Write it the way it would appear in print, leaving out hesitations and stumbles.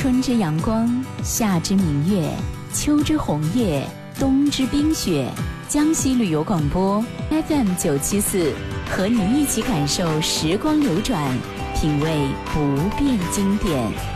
春之阳光，夏之明月，秋之红叶，冬之冰雪。江西旅游广播 FM974，和你一起感受时光流转，品味不变经典。